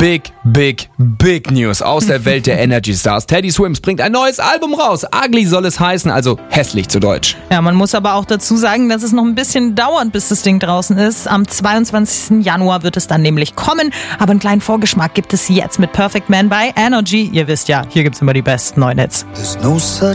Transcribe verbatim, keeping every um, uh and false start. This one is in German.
Big, big, big News aus der Welt der Energy Stars. Teddy Swims bringt ein neues Album raus. Ugly soll es heißen, also hässlich zu Deutsch. Ja, man muss aber auch dazu sagen, dass es noch ein bisschen dauert, bis das Ding draußen ist. Am zweiundzwanzigsten Januar wird es dann nämlich kommen. Aber einen kleinen Vorgeschmack gibt es jetzt mit Perfect Man bei Energy. Ihr wisst ja, hier gibt's immer die besten neuen Hits.